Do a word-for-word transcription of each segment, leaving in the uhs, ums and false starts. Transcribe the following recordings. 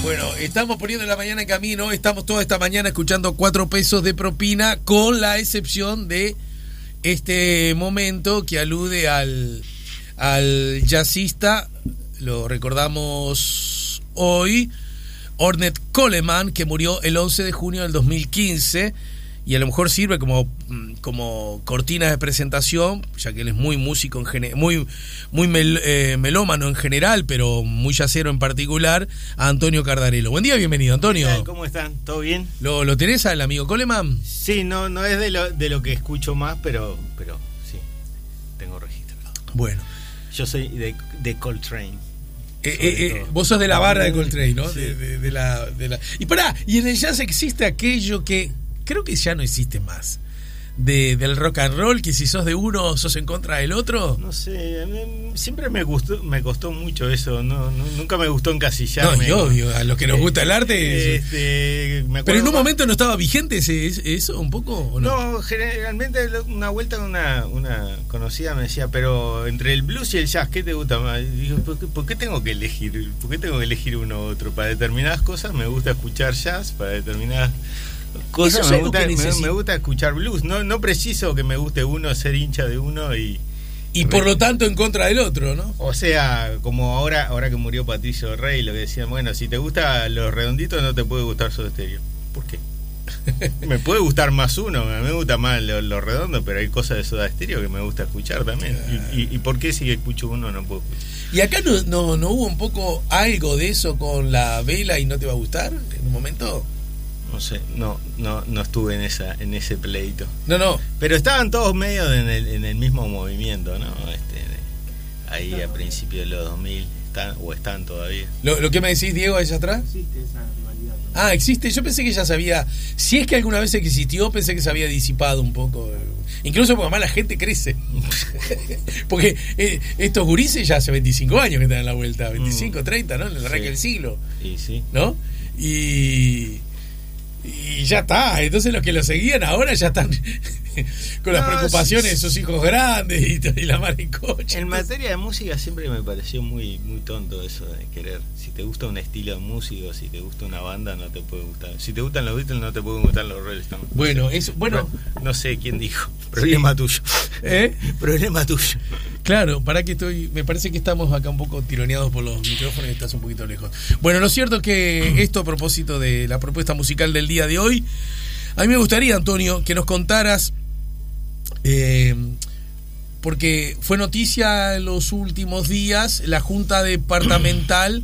Bueno, estamos poniendo la mañana en camino, estamos toda esta mañana escuchando cuatro pesos de propina, con la excepción de este momento que alude al, al jazzista, lo recordamos hoy, Ornette Coleman, que murió el once de junio del dos mil quince, y a lo mejor sirve como, como cortina de presentación, ya que él es muy músico, en gene, muy, muy mel, eh, melómano en general, pero muy jazzero en particular, a Antonio Cardarello. Buen día, bienvenido, Antonio. ¿Qué tal? ¿Cómo están? ¿Todo bien? ¿Lo, lo tenés al amigo Coleman? Sí, no, no es de lo, de lo que escucho más, pero, pero sí, tengo registro. Bueno. Yo soy de, de Coltrane. Eh, eh, eh, vos sos de la barra de Coltrane, ¿no? Sí. De, de, de la, de la... Y pará, y en el jazz existe aquello que creo que ya no existe más, de, del rock and roll, que si sos de uno sos en contra del otro. No sé, me, siempre me gustó, me costó mucho eso, no, no nunca me gustó encasillarme. No, y obvio, a los que nos gusta el arte. Este, me pero en un más... momento no estaba vigente ese, eso un poco, ¿o no? No, generalmente una vuelta una, una conocida me decía, pero entre el blues y el jazz, ¿qué te gusta más? Y digo, ¿por qué, ¿por qué tengo que elegir? ¿Por qué tengo que elegir uno u otro? Para determinadas cosas me gusta escuchar jazz, para determinadas cosas me gusta, me, me gusta escuchar blues. No, no preciso que me guste uno, ser hincha de uno y y por lo tanto en contra del otro, ¿no? O sea, como ahora ahora que murió Patricio Rey, lo que decían, bueno, si te gusta los redonditos no te puede gustar Soda Stereo. ¿Por qué? Me puede gustar más uno, me gusta más los lo redondos, pero hay cosas de Soda Stereo que me gusta escuchar también. Y, y, y por qué si escucho uno no puedo escuchar? ¿Y acá no, no, no hubo un poco algo de eso con la vela y no te va a gustar en un momento? No sé, no, no, no estuve en esa, en ese pleito. No, no. Pero estaban todos medio en el, en el mismo movimiento, ¿no? Este, ahí a principios de los dos mil, están, o están todavía. ¿Lo, lo que me decís, Diego, allá atrás? Existe esa rivalidad. Ah, existe. Yo pensé que ya se había, si es que alguna vez existió, pensé que se había disipado un poco. Incluso porque además la gente crece. Porque eh, estos gurises ya hace veinticinco años que están en la vuelta, veinticinco, treinta, ¿no? En el arranque del siglo. Y sí. ¿No? Y... Y ya está, entonces los que lo seguían ahora ya están con las no, preocupaciones sí, de sus hijos grandes y, y la madre en coche. En materia de música siempre me pareció muy muy tonto eso de querer. Si te gusta un estilo de música, si te gusta una banda, no te puede gustar. Si te gustan los Beatles, no te pueden gustar los Rolling Stones. Bueno, eso, bueno, no, no sé quién dijo. Problema sí. tuyo. ¿Eh? Problema tuyo. Claro, para que estoy, me parece que estamos acá un poco tironeados por los micrófonos y estás un poquito lejos. Bueno, lo cierto es que esto a propósito de la propuesta musical del día de hoy, a mí me gustaría, Antonio, que nos contaras, eh, porque fue noticia en los últimos días, la Junta Departamental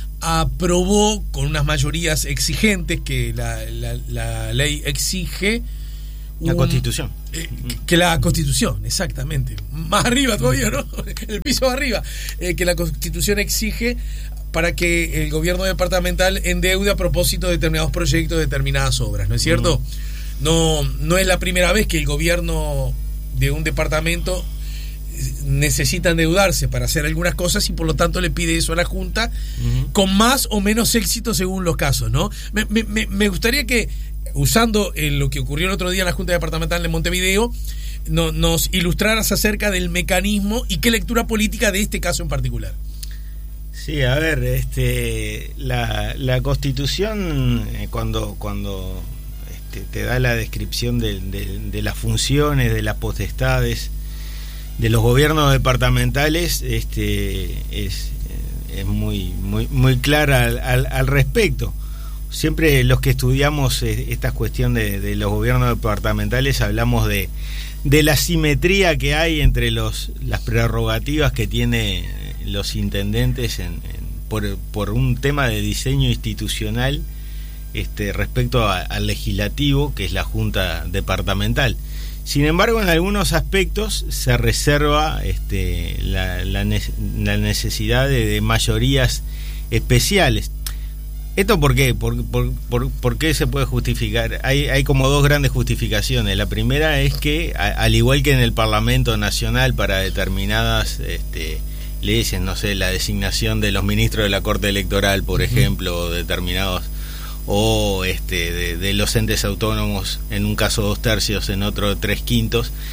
aprobó con unas mayorías exigentes que la, la, la ley exige. La un, Constitución. Eh, que la Constitución, exactamente. Más arriba todavía, ¿no? El piso arriba. Eh, que la Constitución exige para que el gobierno departamental endeude a propósito de determinados proyectos, determinadas obras, ¿no es cierto? Mm. No, no es la primera vez que el gobierno de un departamento necesita endeudarse para hacer algunas cosas y por lo tanto le pide eso a la Junta, uh-huh. con más o menos éxito según los casos, ¿no? Me, me, me gustaría que, usando eh, lo que ocurrió el otro día en la Junta Departamental de Montevideo, no, nos ilustraras acerca del mecanismo y qué lectura política de este caso en particular. Sí, a ver, este, la, la Constitución eh, cuando cuando este, te da la descripción de, de, de las funciones, de las potestades de los gobiernos departamentales, este, es, es muy muy muy clara al, al, al respecto. Siempre los que estudiamos esta cuestión de, de los gobiernos departamentales hablamos de, de la simetría que hay entre los las prerrogativas que tiene los intendentes en, en, por, por un tema de diseño institucional este, respecto a, al legislativo, que es la Junta Departamental. Sin embargo, en algunos aspectos se reserva este, la, la, la necesidad de, de mayorías especiales. ¿Esto por qué? ¿Por, por, por, por qué se puede justificar? Hay, hay como dos grandes justificaciones. La primera es que, a, al igual que en el Parlamento Nacional, para determinadas este, leyes, no sé, la designación de los ministros de la Corte Electoral, por ejemplo, o determinados, o este, de, de los entes autónomos, en un caso dos tercios, en otro tres quintos,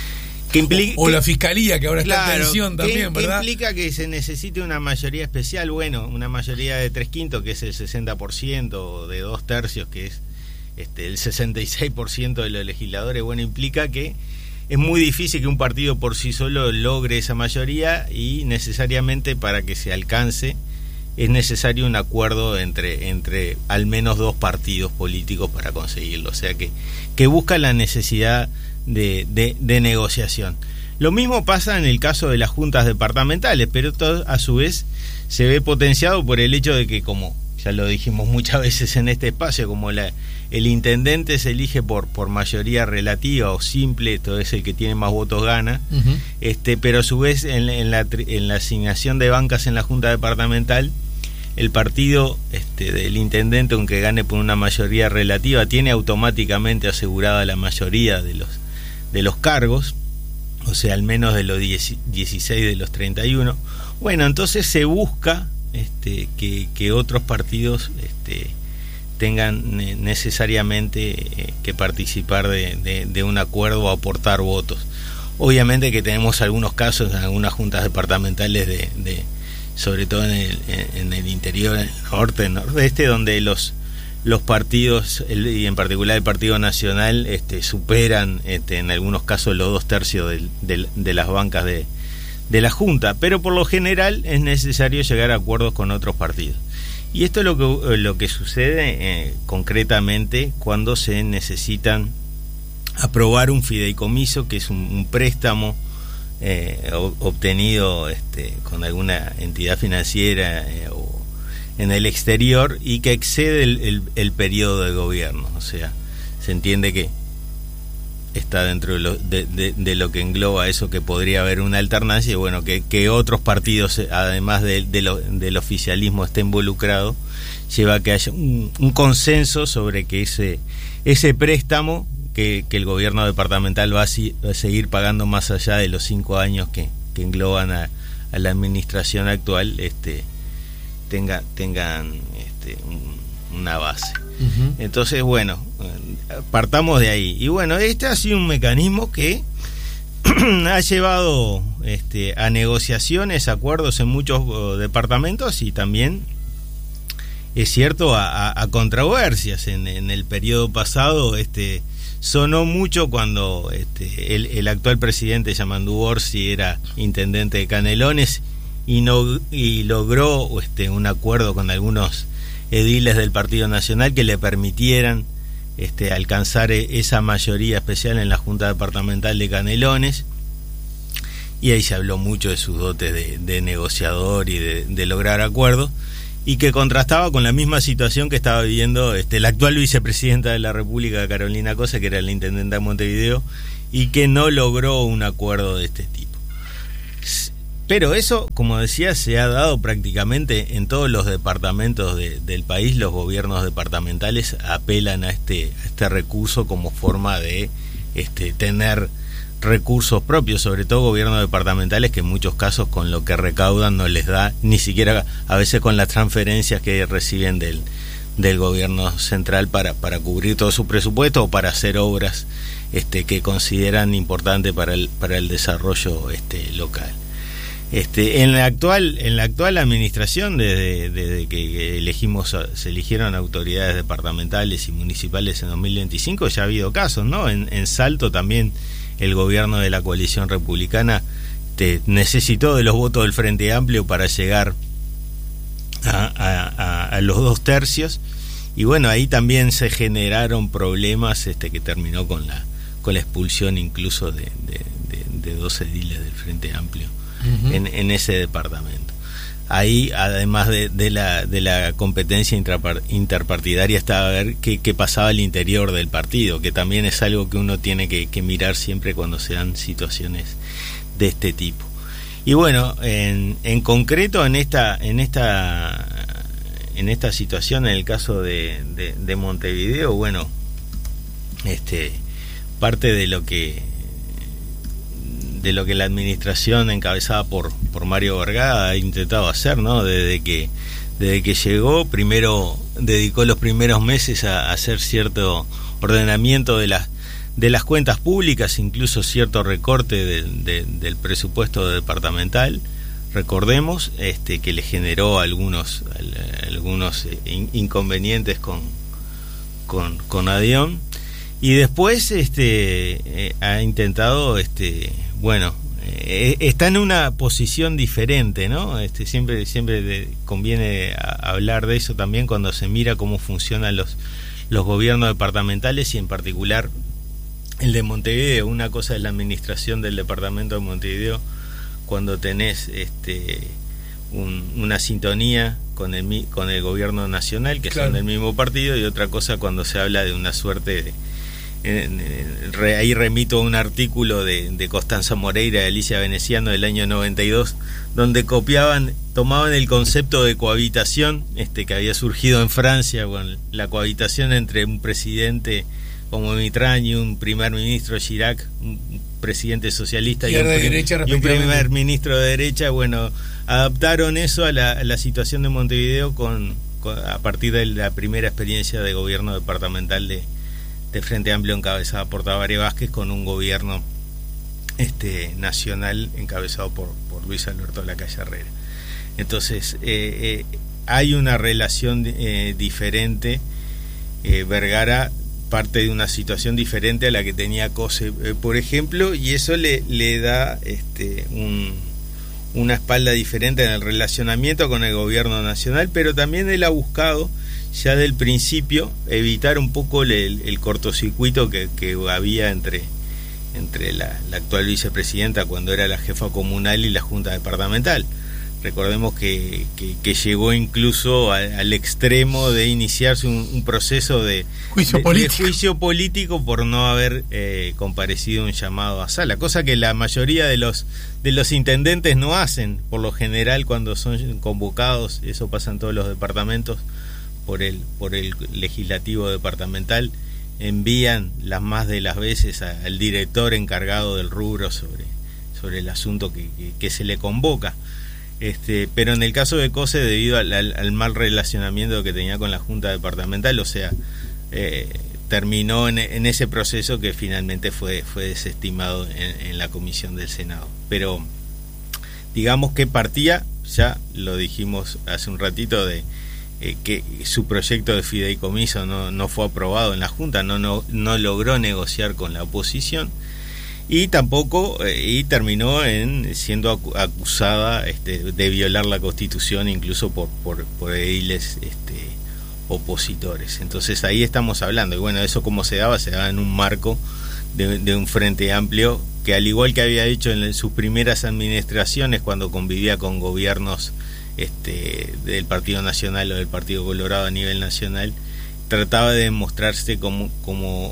Que implica, o, o la fiscalía, que ahora claro, está en tensión también, que, ¿verdad? Que implica que se necesite una mayoría especial, bueno, una mayoría de tres quintos, que es el sesenta por ciento, o de dos tercios, que es este, el sesenta y seis por ciento de los legisladores. Bueno, implica que es muy difícil que un partido por sí solo logre esa mayoría, y necesariamente para que se alcance es necesario un acuerdo entre, entre al menos dos partidos políticos para conseguirlo, o sea que, que busca la necesidad de, de, de negociación. Lo mismo pasa en el caso de las juntas departamentales, pero todo a su vez se ve potenciado por el hecho de que, como ya lo dijimos muchas veces en este espacio, como la, el intendente se elige por, por mayoría relativa o simple, todo es el que tiene más votos gana, uh-huh. este, pero a su vez en, en, la, en la asignación de bancas en la junta departamental, el partido este, del intendente, aunque gane por una mayoría relativa, tiene automáticamente asegurada la mayoría de los, de los cargos, o sea, al menos de los dieciséis de los treinta y uno. Bueno, entonces se busca este, que, que otros partidos este, tengan necesariamente eh, que participar de, de, de un acuerdo o aportar votos. Obviamente que tenemos algunos casos en algunas juntas departamentales de... de sobre todo en el, en el interior, en el norte, en el nordeste, donde los los partidos, el, y en particular el Partido Nacional, este, superan este, en algunos casos los dos tercios de, de, de las bancas de, de la Junta, pero por lo general es necesario llegar a acuerdos con otros partidos. Y esto es lo que, lo que sucede eh, concretamente cuando se necesitan aprobar un fideicomiso, que es un, un préstamo Eh, obtenido este, con alguna entidad financiera eh, o en el exterior, y que excede el, el, el periodo de gobierno, o sea, se entiende que está dentro de lo, de, de, de lo que engloba eso, que podría haber una alternancia, y bueno, que, que otros partidos, además de, de lo, del oficialismo, esté involucrado, lleva a que haya un, un consenso sobre que ese, ese préstamo Que, que el gobierno departamental va a, si, va a seguir pagando más allá de los cinco años que, que engloban a, a la administración actual, este, tenga, tengan este, un, una base. Uh-huh. Entonces, bueno, partamos de ahí. Y bueno, este ha sido un mecanismo que ha llevado este, a negociaciones, acuerdos en muchos uh, departamentos, y también, es cierto, a, a, a controversias. En, en el periodo pasado, este sonó mucho cuando este, el, el actual presidente Yamandu Orsi era intendente de Canelones y no y logró este, un acuerdo con algunos ediles del Partido Nacional que le permitieran este, alcanzar esa mayoría especial en la Junta Departamental de Canelones, y ahí se habló mucho de sus dotes de, de negociador y de, de lograr acuerdos, y que contrastaba con la misma situación que estaba viviendo este, la actual vicepresidenta de la República, Carolina Cosa, que era la intendenta de Montevideo, y que no logró un acuerdo de este tipo. Pero eso, como decía, se ha dado prácticamente en todos los departamentos de, del país. Los gobiernos departamentales apelan a este, a este recurso como forma de este, tener recursos propios, sobre todo gobiernos departamentales que en muchos casos con lo que recaudan no les da, ni siquiera a veces con las transferencias que reciben del, del gobierno central para, para cubrir todo su presupuesto o para hacer obras este, que consideran importantes para el, para el desarrollo este, local. Este, en la actual, en la actual administración, desde, desde que elegimos, se eligieron autoridades departamentales y municipales en dos mil veinticinco, ya ha habido casos, ¿no? En, en Salto también el gobierno de la coalición republicana te, necesitó de los votos del Frente Amplio para llegar a, a, a, a los dos tercios, y bueno, ahí también se generaron problemas este, que terminó con la con la expulsión incluso de, de, de, de dos ediles del Frente Amplio uh-huh. en, en ese departamento. Ahí, además de, de la de la competencia intrapar, interpartidaria, estaba a ver qué, qué pasaba al interior del partido, que también es algo que uno tiene que, que mirar siempre cuando se dan situaciones de este tipo. Y bueno, en, en concreto en esta en esta en esta situación, en el caso de, de, de Montevideo, bueno, este parte de lo que de lo que la administración encabezada por, por Mario Vergara ha intentado hacer, ¿no? Desde que desde que llegó, primero dedicó los primeros meses a, a hacer cierto ordenamiento de las de las cuentas públicas, incluso cierto recorte de, de, del presupuesto departamental, recordemos, este, que le generó algunos algunos inconvenientes con con, con Adión, y después este eh, ha intentado este bueno eh, está en una posición diferente, ¿no? Este siempre siempre de, conviene a, hablar de eso también cuando se mira cómo funcionan los los gobiernos departamentales, y en particular el de Montevideo. Una cosa es la administración del departamento de Montevideo cuando tenés este un, una sintonía con el con el gobierno nacional, que claro, son del mismo partido, y otra cosa cuando se habla de una suerte de en, en, re, ahí remito a un artículo de, de Constanza Moreira y Alicia Veneciano del año noventa y dos, donde copiaban, tomaban el concepto de cohabitación este que había surgido en Francia, con la cohabitación entre un presidente como Mitterrand y un primer ministro Chirac, un presidente socialista y un, de derecha, y un primer ministro de derecha. Bueno, adaptaron eso a la, a la situación de Montevideo con, con a partir de la primera experiencia de gobierno departamental de, de Frente Amplio encabezada por Tabaré Vázquez, con un gobierno este nacional encabezado por, por Luis Alberto Lacalle Herrera. Entonces eh, eh, hay una relación eh, diferente. eh, Vergara parte de una situación diferente a la que tenía Cose, eh, por ejemplo, y eso le, le da este, un, una espalda diferente en el relacionamiento con el gobierno nacional, pero también él ha buscado ya del principio evitar un poco el, el cortocircuito que, que había entre, entre la, la actual vicepresidenta cuando era la jefa comunal y la junta departamental. Recordemos que, que, que llegó incluso a, al extremo de iniciarse un, un proceso de juicio, de, político. de juicio político por no haber eh, comparecido un llamado a sala, cosa que la mayoría de los de los intendentes no hacen por lo general cuando son convocados. Eso pasa en todos los departamentos por el por el legislativo departamental. Envían las más de las veces a, al director encargado del rubro sobre sobre el asunto que, que, que se le convoca. Este, pero en el caso de Cose, debido al, al, al mal relacionamiento que tenía con la Junta Departamental, o sea, eh, terminó en, en ese proceso que finalmente fue, fue desestimado en, en la comisión del Senado. Pero digamos que partía, ya lo dijimos hace un ratito, de eh, que su proyecto de fideicomiso no, no fue aprobado en la Junta, no, no, no logró negociar con la oposición. Y tampoco, eh, y terminó en siendo acu- acusada este, de violar la Constitución, incluso por, por, por ediles este, opositores. Entonces ahí estamos hablando, y bueno, eso como se daba, se daba en un marco de, de un Frente Amplio que, al igual que había hecho en sus primeras administraciones, cuando convivía con gobiernos este, del Partido Nacional o del Partido Colorado a nivel nacional, trataba de mostrarse como... como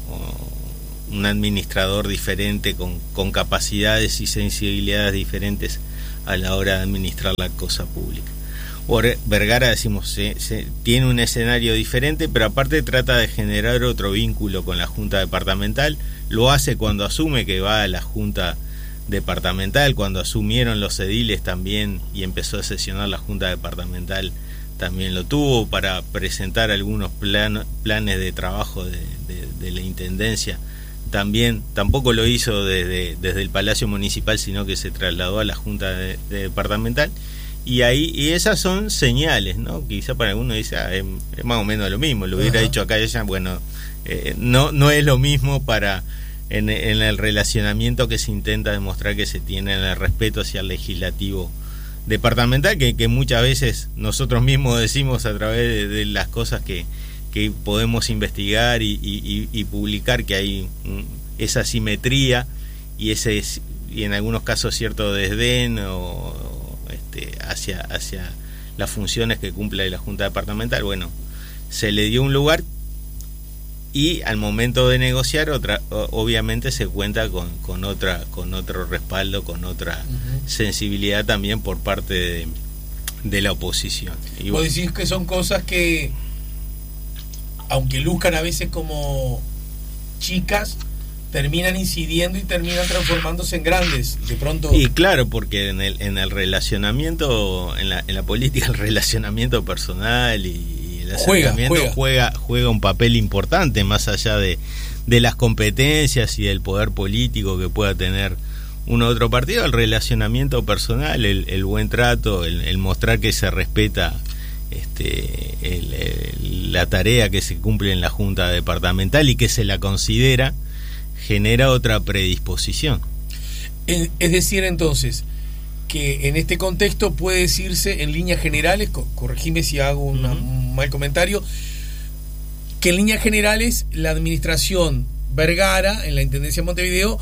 un administrador diferente, con, con capacidades y sensibilidades diferentes a la hora de administrar la cosa pública. Por Vergara, decimos, se, se, tiene un escenario diferente, pero aparte trata de generar otro vínculo con la Junta Departamental. Lo hace cuando asume, que va a la Junta Departamental, cuando asumieron los ediles también y empezó a sesionar la Junta Departamental, también lo tuvo para presentar algunos plan, planes de trabajo de, de, de la Intendencia. También tampoco lo hizo desde, desde el Palacio Municipal, sino que se trasladó a la Junta de, de Departamental, y ahí y esas son señales, ¿no? Quizá para alguno dice, ah, es, es más o menos lo mismo, lo hubiera Ajá. dicho acá ella. Bueno, eh, no no es lo mismo para en, en el relacionamiento que se intenta demostrar que se tiene en el respeto hacia el legislativo departamental, que, que muchas veces nosotros mismos decimos a través de, de las cosas que que podemos investigar y, y, y publicar, que hay esa simetría y ese y en algunos casos cierto desdén o, o este, hacia hacia las funciones que cumple la Junta Departamental. Bueno, se le dio un lugar, y al momento de negociar, otra obviamente se cuenta con, con otra con otro respaldo, con otra uh-huh. sensibilidad también por parte de, de la oposición. Y vos decís que son cosas que, aunque luzcan a veces como chicas, terminan incidiendo y terminan transformándose en grandes, de pronto. Y claro, porque en el en el relacionamiento, en la en la política, el relacionamiento personal y, y el acercamiento juega, juega. juega juega un papel importante, más allá de de las competencias y del poder político que pueda tener uno u otro partido, el relacionamiento personal, el, el buen trato, el, el mostrar que se respeta este, el, el, la tarea que se cumple en la Junta Departamental y que se la considera, genera otra predisposición. Es, es decir, entonces, que en este contexto puede decirse en líneas generales, co- corregime si hago una, uh-huh. un mal comentario, que en líneas generales la administración Vergara en la Intendencia de Montevideo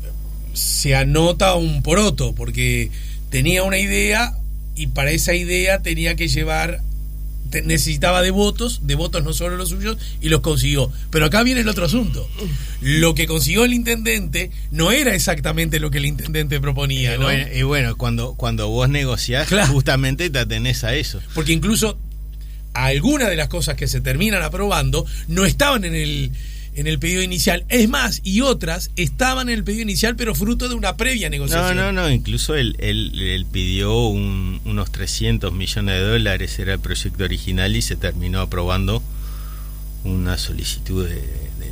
se anota un poroto, porque tenía una idea y para esa idea tenía que llevar, te, necesitaba de votos, de votos no solo los suyos, y los consiguió. Pero acá viene el otro asunto. Lo que consiguió el intendente no era exactamente lo que el intendente proponía, y ¿no? Bueno, y bueno, cuando, cuando vos negociás, claro, justamente te atenés a eso. Porque incluso algunas de las cosas que se terminan aprobando no estaban en el en el pedido inicial. Es más, y otras estaban en el pedido inicial, pero fruto de una previa negociación. No, no, no, incluso él, él, él pidió un, unos trescientos millones de dólares, era el proyecto original, y se terminó aprobando una solicitud de, de,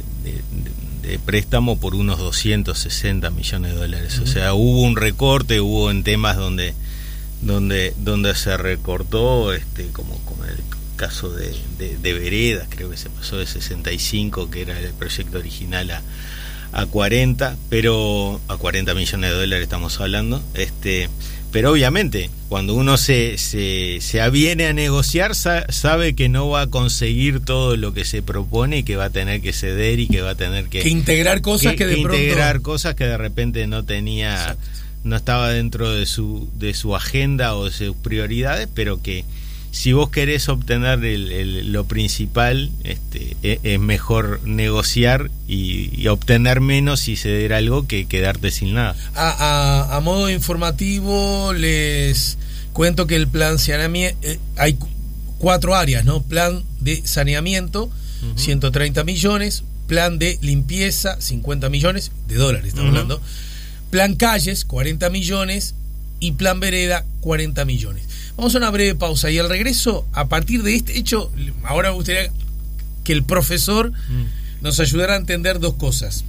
de, de préstamo por unos doscientos sesenta millones de dólares. Uh-huh. O sea, hubo un recorte, hubo en temas donde donde donde se recortó, este como, como el caso de, de, de veredas, creo que se pasó de sesenta y cinco, que era el proyecto original, a, a cuarenta, pero a cuarenta millones de dólares estamos hablando, este pero obviamente cuando uno se, se, se aviene a negociar, sa, sabe que no va a conseguir todo lo que se propone y que va a tener que ceder y que va a tener que, que integrar cosas que, que de que pronto integrar cosas que de repente no tenía. Exacto. No estaba dentro de su de su agenda o de sus prioridades, pero que si vos querés obtener el, el, lo principal, este, es, es mejor negociar y, y obtener menos y ceder algo que quedarte sin nada. A, a, a modo informativo les cuento que el plan saneamiento, eh, hay cuatro áreas, ¿no? Plan de saneamiento, uh-huh. ciento treinta millones, plan de limpieza, cincuenta millones de dólares, estamos uh-huh. hablando, plan calles, cuarenta millones, y plan vereda, cuarenta millones. Vamos a una breve pausa y al regreso, a partir de este hecho, ahora me gustaría que el profesor mm. nos ayudara a entender dos cosas.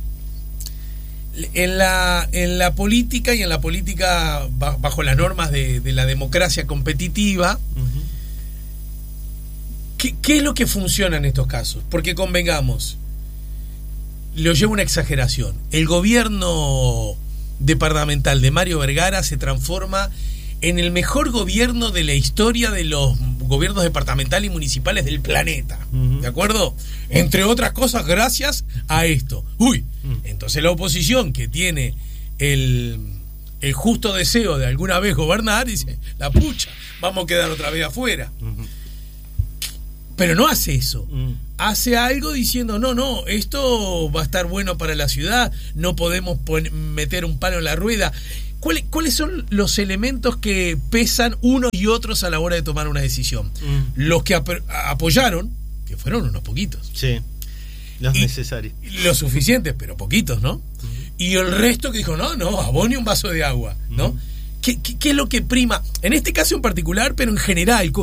En la, en la política y en la política bajo las normas de, de la democracia competitiva, uh-huh. ¿qué, ¿qué es lo que funciona en estos casos? Porque convengamos, lo llevo una exageración. El gobierno departamental de Mario Vergara se transforma en el mejor gobierno de la historia de los gobiernos departamentales y municipales del planeta. Uh-huh. ¿De acuerdo? Entre otras cosas, gracias a esto. Uy, uh-huh. Entonces la oposición, que tiene el, el justo deseo de alguna vez gobernar, dice, la pucha, vamos a quedar otra vez afuera. Uh-huh. Pero no hace eso. Uh-huh. Hace algo diciendo, no, no, esto va a estar bueno para la ciudad, no podemos pon- meter un palo en la rueda. ¿Cuáles, ¿Cuáles son los elementos que pesan unos y otros a la hora de tomar una decisión? Mm. Los que ap- apoyaron, que fueron unos poquitos. Sí, los y, necesarios. Los suficientes, pero poquitos, ¿no? Mm. Y el resto que dijo, no, no, abone un vaso de agua, ¿no? Mm. ¿Qué, qué, ¿Qué es lo que prima? En este caso en particular, pero en general,